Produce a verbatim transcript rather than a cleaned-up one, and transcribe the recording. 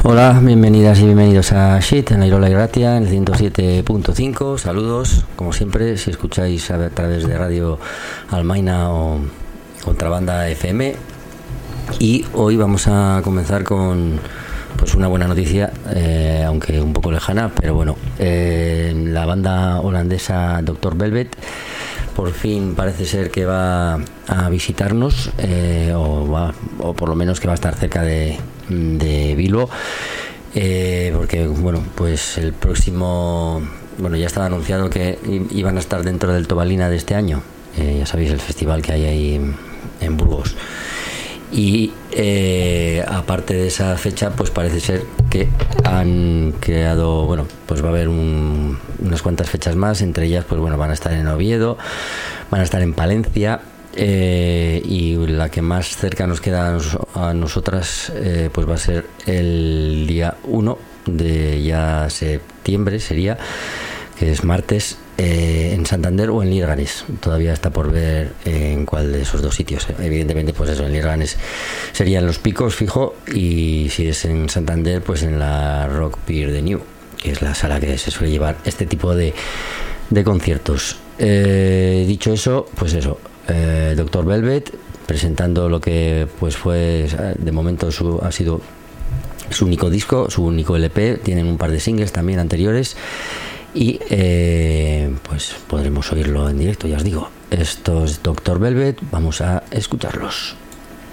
Hola, bienvenidas y bienvenidos a Shit en la Irola y Ratia en el ciento siete punto cinco. Saludos, como siempre, si escucháis a través de Radio Almaina o Contrabanda F M. Y hoy vamos a comenzar con pues una buena noticia, eh, aunque un poco lejana, pero bueno, eh, la banda holandesa doctor Velvet por fin parece ser que va a visitarnos, eh, o, va, o por lo menos que va a estar cerca de, de Bilbo, eh, porque bueno, pues el próximo, bueno, ya estaba anunciado que iban a estar dentro del Tobalina de este año, eh, ya sabéis, el festival que hay ahí en, en Burgos. Y eh, aparte de esa fecha, pues parece ser que han creado, bueno, pues va a haber un, unas cuantas fechas más, entre ellas, pues bueno, van a estar en Oviedo, van a estar en Palencia, eh, y la que más cerca nos queda a, nos, a nosotras, eh, pues va a ser el día uno de ya septiembre, sería, que es martes, eh, en Santander o en Lierganes. Todavía está por ver eh, en cuál de esos dos sitios. Evidentemente, pues eso, en Lierganes serían Los Picos, fijo, y si es en Santander, pues en la Rock Pier de New, que es la sala que se suele llevar este tipo de, de conciertos. Eh, dicho eso, pues eso, eh, doctor Velvet presentando lo que pues fue de momento su, ha sido su único disco, su único L P. Tienen un par de singles también anteriores. Y eh, pues podremos oírlo en directo, ya os digo. Esto es doctor Velvet, vamos a escucharlos.